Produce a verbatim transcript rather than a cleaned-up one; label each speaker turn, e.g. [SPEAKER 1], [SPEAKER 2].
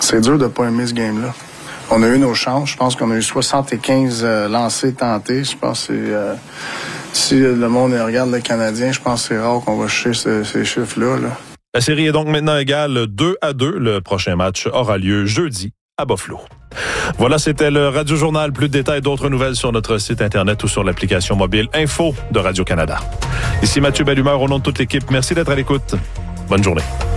[SPEAKER 1] C'est dur de ne pas aimer ce game-là. On a eu nos chances. Je pense qu'on a eu soixante-quinze euh, lancés tentés. Je pense que c'est... Euh, si le monde regarde le Canadien, je pense que c'est rare qu'on va chercher ce, ces chiffres-là. Là.
[SPEAKER 2] La série est donc maintenant égale deux à deux. Le prochain match aura lieu jeudi à Buffalo. Voilà, c'était le Radio Journal. Plus de détails, d'autres nouvelles sur notre site Internet ou sur l'application mobile Info de Radio-Canada. Ici Mathieu Bellumeur, au nom de toute l'équipe. Merci d'être à l'écoute. Bonne journée.